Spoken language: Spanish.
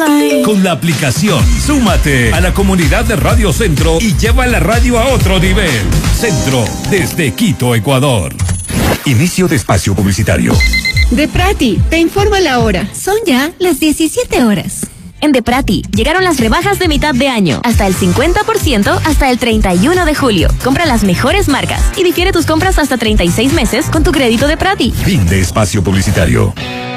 Con la aplicación, súmate a la comunidad de Radio Centro y lleva la radio a otro nivel. Centro, desde Quito, Ecuador. Inicio de espacio publicitario. Deprati, te informa la hora. Son ya las 17 horas. En Deprati, llegaron las rebajas de mitad de año. Hasta el 50% hasta el 31 de julio. Compra las mejores marcas y difiere tus compras hasta 36 meses con tu crédito Deprati. Fin de espacio publicitario.